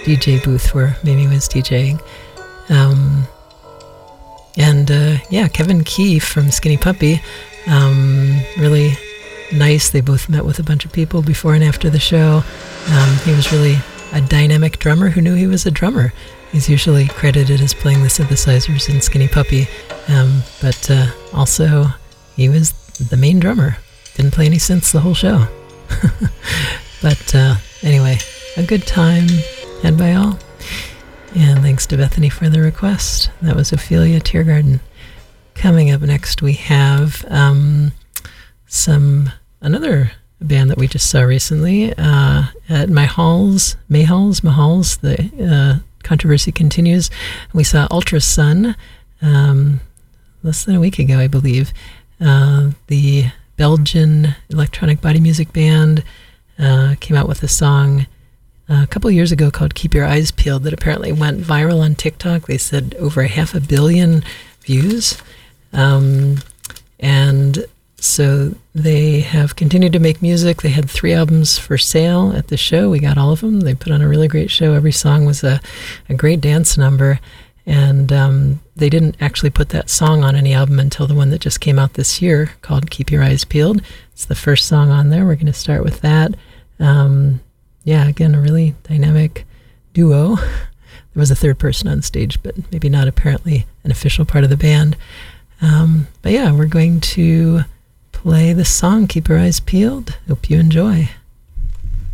DJ booth where Mimi was DJing. Kevin Key from Skinny Puppy, really nice. They both met with a bunch of people before and after the show. He was really a dynamic drummer who knew he was a drummer. He's usually credited as playing the synthesizers in Skinny Puppy, but also he was the main drummer. Didn't play any synths the whole show. But anyway, a good time had by all. And thanks to Bethany for the request. That was Ophelia Tiergarten. Coming up next, we have another band that we just saw recently at Mahals. The controversy continues. We saw Ultrasun less than a week ago, I believe. The Belgian electronic body music band came out with a song a couple years ago called Keep Your Eyes Peeled that apparently went viral on TikTok. They said over 500 million views. And so they have continued to make music. They had 3 albums for sale at the show. We got all of them. They put on a really great show. Every song was a great dance number. And they didn't actually put that song on any album until the one that just came out this year called Keep Your Eyes Peeled. It's the first song on there. We're going to start with that. Again, a really dynamic duo. There was a third person on stage, but maybe not apparently an official part of the band. We're going to play the song Keep Your Eyes Peeled. Hope you enjoy.